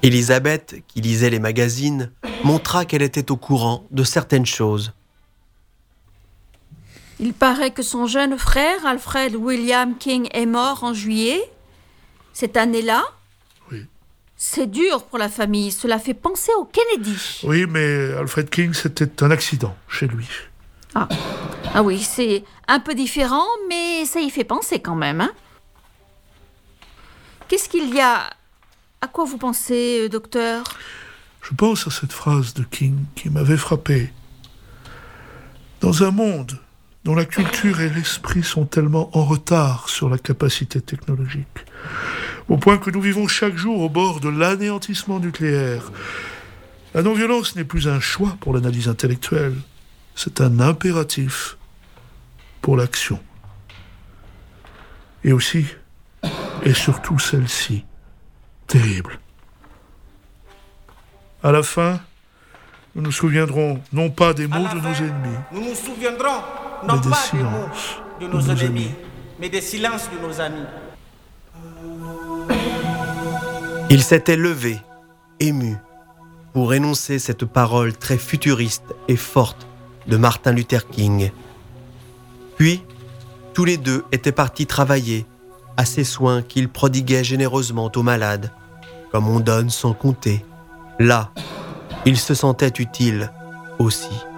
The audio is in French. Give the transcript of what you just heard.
Elisabeth, qui lisait les magazines, montra qu'elle était au courant de certaines choses. Il paraît que son jeune frère, Alfred William King, est mort en juillet, cette année-là. Oui. C'est dur pour la famille, cela fait penser aux Kennedy. Oui, mais Alfred King, c'était un accident chez lui. Ah oui, c'est un peu différent, mais ça y fait penser quand même. Hein. Qu'est-ce qu'il y a? À quoi vous pensez, docteur? Je pense à cette phrase de King qui m'avait frappé. Dans un monde dont la culture et l'esprit sont tellement en retard sur la capacité technologique, au point que nous vivons chaque jour au bord de l'anéantissement nucléaire, la non-violence n'est plus un choix pour l'analyse intellectuelle, c'est un impératif pour l'action. Et aussi, et surtout celle-ci, terrible. À la fin, nous nous souviendrons non pas des mots de nos ennemis, nous nous souviendrons non mais des pas des mots silences de nos ennemis, mais des silences de nos amis. Il s'était levé, ému, pour énoncer cette parole très futuriste et forte de Martin Luther King. Puis, tous les deux étaient partis travailler à ces soins qu'ils prodiguaient généreusement aux malades, comme on donne sans compter. Là, ils se sentaient utiles aussi.